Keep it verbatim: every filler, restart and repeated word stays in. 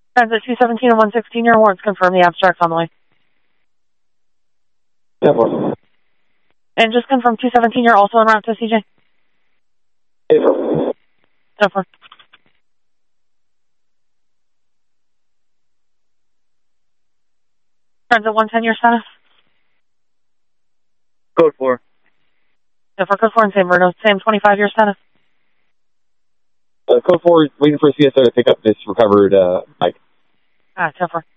Transit two seventeen and one sixteen, your awards confirm the abstract's on the way. ten four. And just confirm two seventeen, you're also en route to C J? ten four. ten four. Transit one ten, your status? Code four. ten four, code four in San Bruno. Sam twenty-five, your status? Uh, code four, waiting for C S O to pick up this recovered uh, bike. Ah, ten four.